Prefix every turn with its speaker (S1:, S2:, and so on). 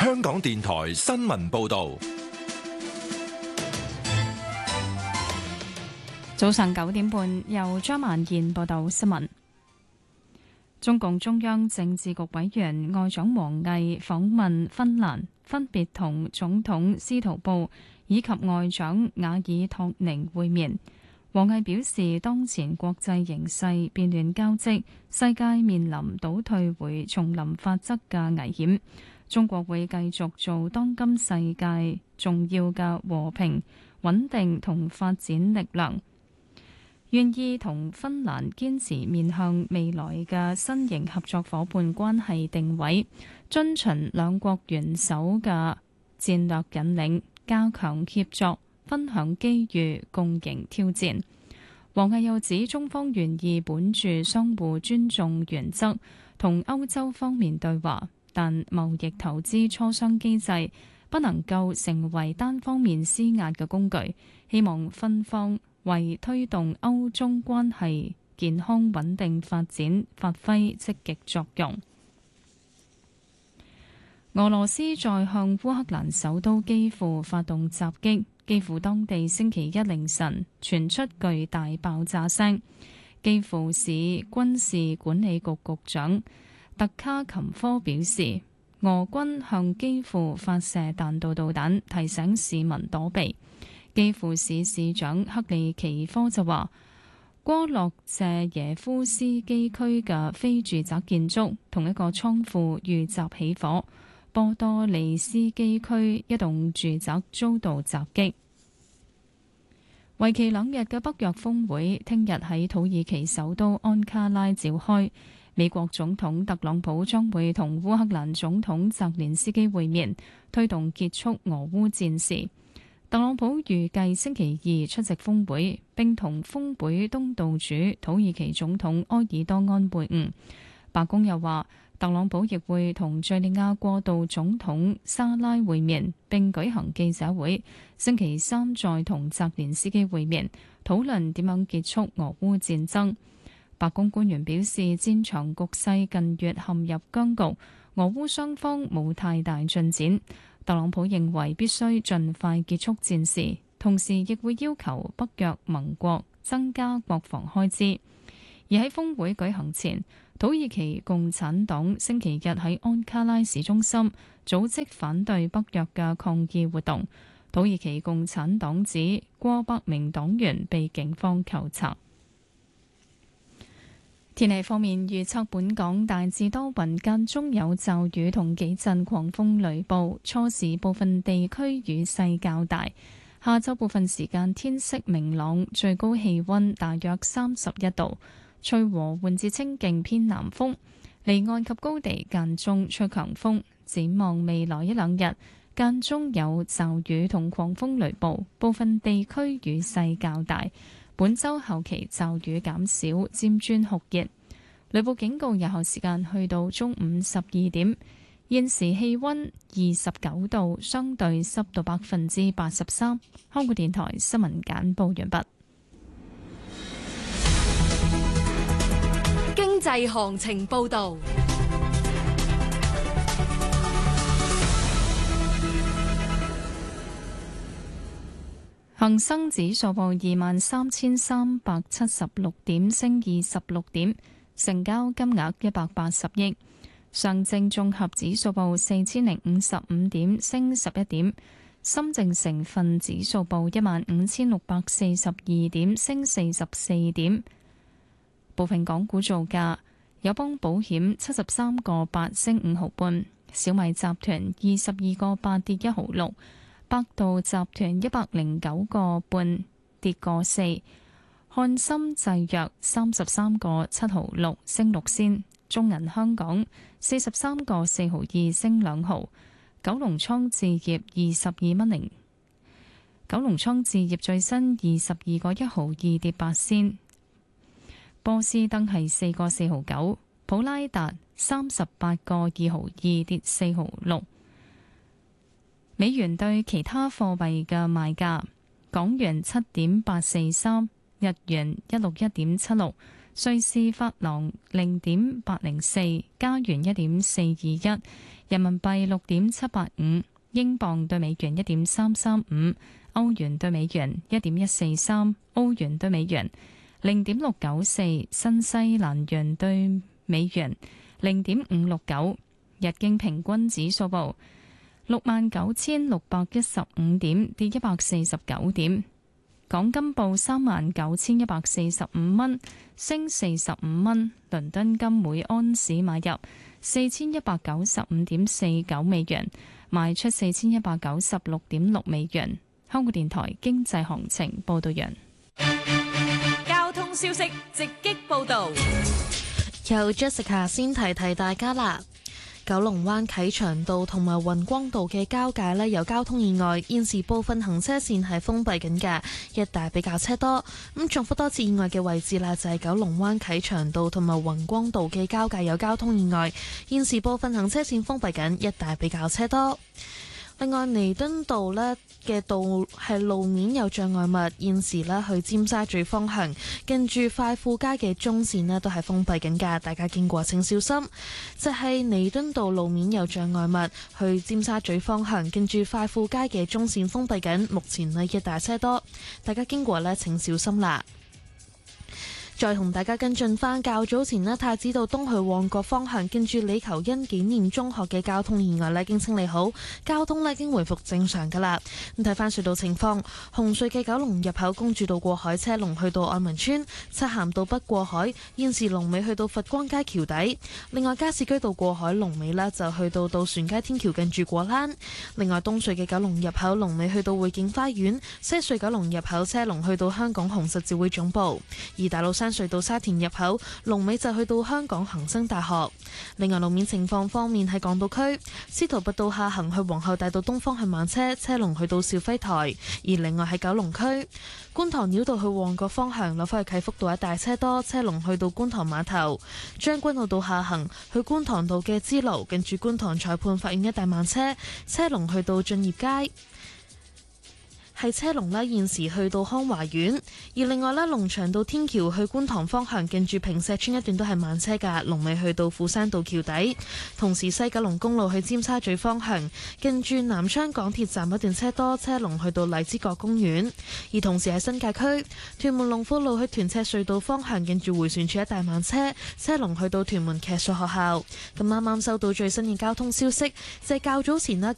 S1: 香港電台新聞報道。
S2: 早上9點半，由張曼燕報道新聞。中共中央政治局委員外長王毅訪問芬蘭，分別同總統斯圖布以及外長瓦爾托寧會面。王毅表示，當前國際形勢變亂交織，世界面臨倒退回叢林法則嘅危險。中國會繼續做當今世界重要嘅和平、穩定同發展力量，願意同芬蘭堅持面向未來嘅新型合作夥伴關係定位，遵循兩國元首嘅戰略引領，加強協作，分享機遇，共迎挑戰。王毅又指，中方願意本住相互尊重原則，同歐洲方面對話，但貿易投資磋商機制不能夠成為單方面施壓嘅工具，希望芬方為推動歐中關係健康穩定發展發揮積極作用。俄羅斯再向烏克蘭首都基輔發動襲擊，基輔當地星期一凌晨傳出巨大爆炸聲。基輔市軍事管理局局長特卡琴科表示，俄軍向基輔發射彈道導彈，提醒市民躲避。基輔市市長克利奇科就話，戈洛謝耶夫斯基區嘅非住宅建築同一個倉庫遇襲起火，波多利斯基區一棟住宅遭到襲擊。為期2日嘅北約峰會聽日喺土耳其首都安卡拉召開，美國總統特朗普將會同烏克蘭總統澤連斯基會面，推動結束俄烏戰事。特朗普預計星期二出席峰會，並同峰會東道主土耳其總統埃爾多安會晤。白宮又話，特朗普亦會同敘利亞過渡總統沙拉會面，並舉行記者會。星期三再同澤連斯基會面，討論點樣結束俄烏戰爭。白宮官員表示，戰場局勢近月陷入僵局，俄烏雙方冇太大進展。特朗普認為必須盡快結束戰事，同時亦會要求北約盟國增加國防開支。而喺峰會舉行前，土耳其共產黨星期日喺安卡拉市中心組織反對北約嘅抗議活動。土耳其共產黨指過百名黨員被警方扣查。天氣方面預測，本港大致多雲，間中有驟雨同幾陣狂風雷暴，初時部分地區雨勢較大。下晝部分時間天色明朗，最高氣溫大約31度，吹和緩至清勁偏南風，離岸及高地間中吹強風。展望未來1-2日，間中有驟雨同狂風雷暴，部分地區雨勢較大。本週後期驟雨減少，漸轉酷熱。雷暴警告有效時間去到中午12點。現時氣溫29度，相對濕度83%。香港電台新聞簡報完畢。
S3: 經濟行情報道。
S2: 恒生指數報23,376點，升26點，成交金額180億。上證綜合指數報4,055點，升11點。深證成分指數報15,642點，升44點。部分港股造價：友邦保險73個8升5毫半，小米集團22個8跌1毫6。百度集團109個半跌個4，漢森製藥33個7毫6升6仙，中銀香港43個4毫2升2毫，九龍倉置業22蚊零，九龍倉置業最新22個1毫2跌8仙，波斯登係4個4毫9，普拉達38個2毫2跌4毫6。美元對其他貨幣嘅賣價：港元7.843，日元161.76， 瑞士法郎0.804，加元1.421，人民幣6.785，英鎊對美元1.335，歐元對美元1.143，歐元對美元0.694，新西蘭元對美元0.569，日經平均指數報69,615點，跌149點。港金報39,145蚊，升45蚊。倫敦金每安士買入4195.49美元，賣出4196.6美元。香港電台經濟行情報道完。
S3: 交通消息直擊報道。
S4: 由 Jessica 先提大家啦。九龍灣啟祥道同埋雲光道嘅交界呢，有交通意外，現時部分行車線係封閉緊嘅，一帶比較車多。咁重複多次意外嘅位置啦，就係九龍灣啟祥道同埋雲光道嘅交界有交通意外，現時部分行車線封閉緊，一帶比較車多。另外，彌敦道呢嘅道係路面有障礙物，現時呢去尖沙咀方向，近住快富街嘅中線呢都係封閉緊㗎，大家經過請小心。就係彌敦道路面有障礙物，去尖沙咀方向，近住快富街嘅中線封閉緊，目前呢一大車多，大家經過呢請小心啦。再同大家跟進返較早前呢太子道東去旺角方向，近住李求恩紀念中學嘅交通意外呢已經清理好，交通呢已經回復正常㗎啦。咁睇返隧道情況，紅隧嘅九龍入口公主道過海車龍去到愛民村，漆咸道北過海現時龍尾去到佛光街橋底。另外加士居道過海龍尾呢就去到渡船街天橋近住果欄。另外東隧嘅九龍入口龍尾去到匯景花園，西隧九龍入口車龍去到香港紅十字會總部，而大老山隧道沙田入口龍尾就去到香港恒生大學。另外路面情況方面，喺港島區司徒拔道下行去皇后大道東方向慢車，車龍去到肇輝台；而另外喺九龍區觀塘繞道去旺角方向，落返去啟福道一帶車多，車龍去到觀塘碼頭；將軍澳道下行去觀塘道嘅支路，近住觀塘裁判法院一帶慢車，車龍去到駿業街。係車龍呢，現時去到康華苑，而另外呢，龍翔道天橋去觀塘方向，近住坪石村一段都係慢車㗎，龍尾去到富山道橋底。同時西九龍公路去尖沙咀方向，近住南昌港鐵站一段車多，車龍去到荔枝角公園。而同時喺新界區屯門龍富路去屯赤隧道方向，近住迴旋處一帶慢車，車龍去到屯門騎術學校。咁啱啱收到最新嘅交通消息，就係較早前啦。